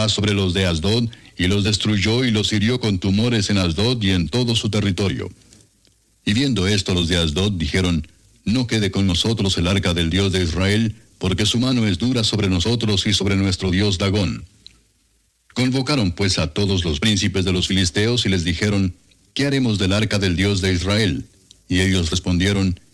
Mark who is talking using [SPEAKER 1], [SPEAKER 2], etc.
[SPEAKER 1] paz sobre los de Asdod, y los destruyó y los hirió con tumores en Asdod y en todo su territorio. Y viendo esto los de Asdod dijeron, no quede con nosotros el arca del Dios de Israel, porque su mano es dura sobre nosotros y sobre nuestro Dios Dagón. Convocaron pues a todos los príncipes de los filisteos y les dijeron, ¿qué haremos del arca del Dios de Israel? Y ellos respondieron,